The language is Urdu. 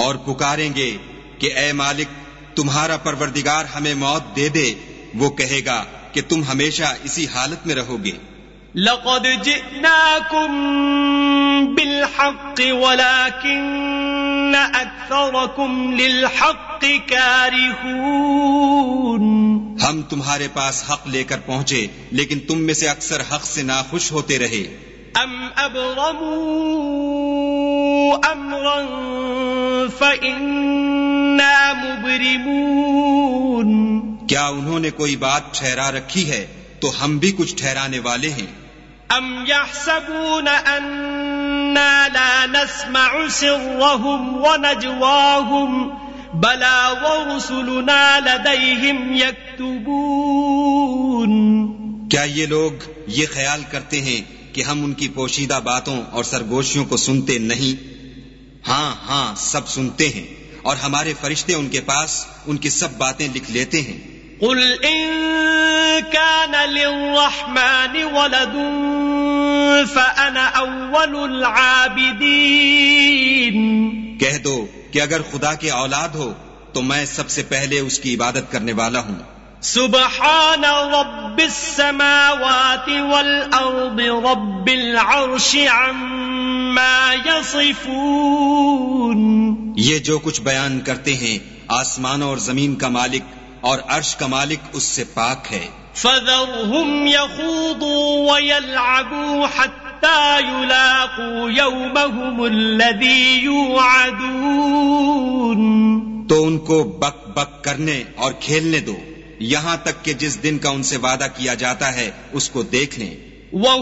اور پکاریں گے کہ اے مالک تمہارا پروردگار ہمیں موت دے دے، وہ کہے گا کہ تم ہمیشہ اسی حالت میں رہو گے۔ لقد جئناكم بالحق ولكن أكثركم للحق كارهون۔ ہم تمہارے پاس حق لے کر پہنچے لیکن تم میں سے اکثر حق سے ناخوش ہوتے رہے۔ ام ابرموا امرا فإنا مبرمون۔ کیا انہوں نے کوئی بات ٹھہرا رکھی ہے تو ہم بھی کچھ ٹھہرانے والے ہیں۔ ام يحسبون أنا لا نسمع سرهم ونجواهم بلى ورسلنا لديهم يكتبون۔ کیا یہ لوگ یہ خیال کرتے ہیں کہ ہم ان کی پوشیدہ باتوں اور سرگوشیوں کو سنتے نہیں؟ ہاں ہاں سب سنتے ہیں، اور ہمارے فرشتے ان کے پاس ان کی سب باتیں لکھ لیتے ہیں۔ قل ان كان للرحمن ولد فأنا أول العابدين۔ کہہ دو کہ اگر خدا کے اولاد ہو تو میں سب سے پہلے اس کی عبادت کرنے والا ہوں۔ سبحان رب السماوات والأرض رب العرش عما يصفون۔ یہ جو کچھ بیان کرتے ہیں آسمانوں اور زمین کا مالک اور عرش کا مالک اس سے پاک ہے۔ فذرهم يخوضوا ويلعبوا حتى يلاقوا يومهم الذي يوعدون۔ تو ان کو بک بک کرنے اور کھیلنے دو یہاں تک کہ جس دن کا ان سے وعدہ کیا جاتا ہے اس کو دیکھ لیں۔